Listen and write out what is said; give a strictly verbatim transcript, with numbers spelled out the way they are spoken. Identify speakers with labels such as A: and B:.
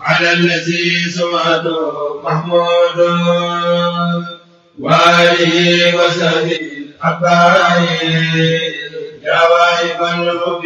A: على الذي سمعته محمود وآله وصحبه الأبرار جوائب الحب